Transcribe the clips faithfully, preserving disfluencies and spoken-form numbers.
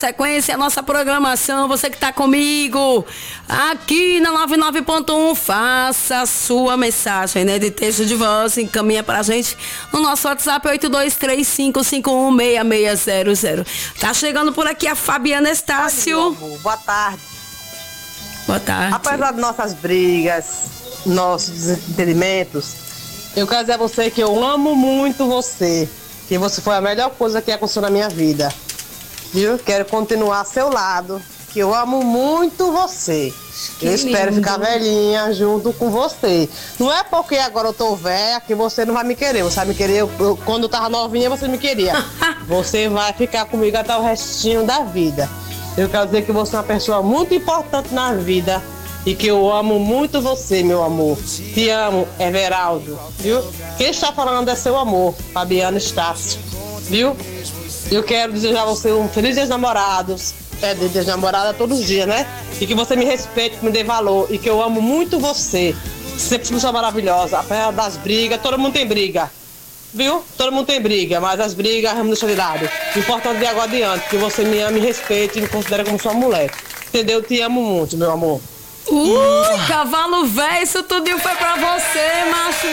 Sequência, a nossa programação, você que está comigo aqui na noventa e nove ponto um, faça a sua mensagem, né, de texto de voz, encaminha pra gente no nosso WhatsApp oito dois três cinco cinco um seis seis zero zero. Tá chegando por aqui a Fabiana Estácio. Boa tarde. Boa tarde. Apesar de nossas brigas, nossos desentendimentos, eu quero dizer a você que eu amo muito você, que você foi a melhor coisa que aconteceu na minha vida. Viu? Quero continuar ao seu lado, que eu amo muito você. Que eu espero lindo. Ficar velhinha junto com você. Não é porque agora eu tô velha que você não vai me querer. Você vai me querer, eu, eu, quando eu tava novinha você me queria. Você vai ficar comigo até o restinho da vida. Eu quero dizer que você é uma pessoa muito importante na vida e que eu amo muito você, meu amor. Te amo, Everaldo. Viu? Quem está falando é seu amor, Fabiana Estácio. Viu? Eu quero desejar a você um feliz dia dos namorados. É, dia dos namorados todos os dias, né? E que você me respeite, que me dê valor. E que eu amo muito você. Sempre uma pessoa maravilhosa. Apesar das brigas, todo mundo tem briga. Viu? Todo mundo tem briga, mas as brigas vamos deixar de lado. O importante de agora adiante, que você me ama, me respeite e me considere como sua mulher. Entendeu? Eu te amo muito, meu amor. Uh, cavalo velho, isso tudo foi pra você, macho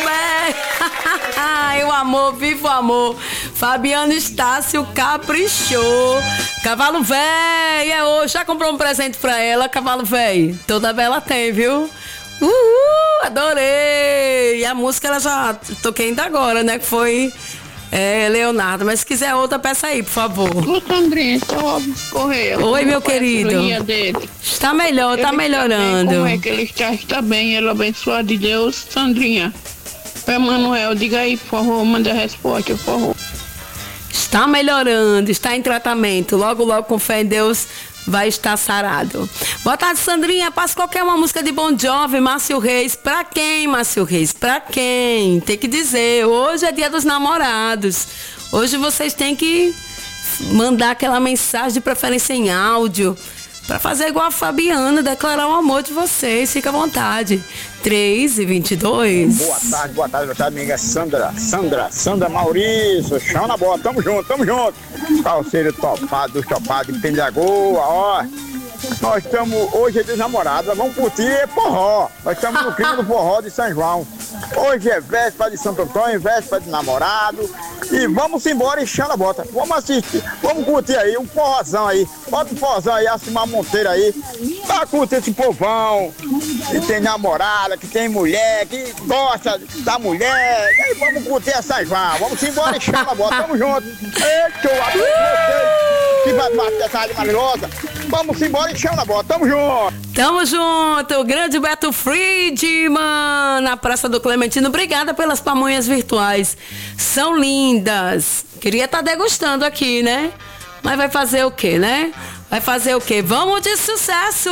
velho. Eu amor, vivo amor. Fabiana Estácio caprichou. Cavalo velho, é hoje. Já comprou um presente pra ela, cavalo velho? Toda bela tem, viu? Uhul, adorei. E a música ela já toquei ainda agora, né? Que foi é, Leonardo. Mas se quiser outra, peça aí, por favor. Ô, Sandrinha, só correr. Oi, meu querido. Dele. Está melhor, está melhorando. Como é que ele está? Está bem, ele abençoado de Deus. Sandrinha, para Manuel, diga aí, por favor, manda a resposta, por favor. Está melhorando, está em tratamento. Logo, logo, com fé em Deus, vai estar sarado. Boa tarde, Sandrinha. Passa qualquer uma música de Bon Jovi, Márcio Reis. Pra quem, Márcio Reis? Pra quem? Tem que dizer. Hoje é dia dos namorados. Hoje vocês têm que mandar aquela mensagem de preferência em áudio. Pra fazer igual a Fabiana, declarar o amor de vocês. Fica à vontade. três e vinte e dois. Boa tarde, boa tarde, boa tarde, amiga Sandra. Sandra, Sandra Maurício. Chão na bola, tamo junto, tamo junto. Calceiro topado, dos topados de Pendagoa, ó. Nós estamos, hoje é dos namorados, vamos curtir forró. Nós estamos no clima do forró de São João. Hoje é véspera de Santo Antônio, véspera de namorado. E vamos embora enchendo a bota. Vamos assistir, vamos curtir aí um forrozão aí. Bota um forrozão aí, Acimar Monteiro aí. Pra curtir esse povão que tem namorada, que tem mulher, que gosta da mulher. E aí vamos curtir a São João. Vamos embora enchendo a bota. Tamo junto. Eita, eu abraço vocês. Que vai bater essa área maravilhosa. Vamos embora enchendo a bota. Tamo junto. Tamo junto. O grande Beto Friedman na Praça do Clementino. Obrigada pelas pamonhas virtuais. São lindas. Queria estar degustando aqui, né? Mas vai fazer o quê, né? Vai fazer o quê? Vamos de sucesso!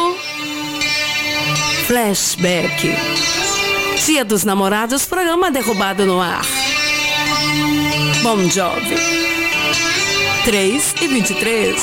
Flashback. Dia dos Namorados, programa derrubado no ar. Bon Jovi. três e vinte e três.